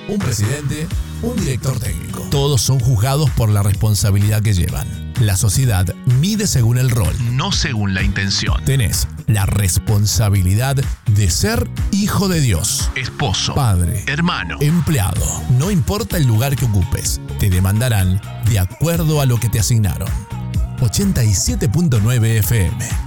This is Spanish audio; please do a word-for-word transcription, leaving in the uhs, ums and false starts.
un presidente, un director técnico. Todos son juzgados por la responsabilidad que llevan. La sociedad mide según el rol, no según la intención. Tenés la responsabilidad de ser hijo de Dios, esposo, padre, hermano, empleado. No importa el lugar que ocupes, te demandarán de acuerdo a lo que te asignaron. ochenta y siete punto nueve F M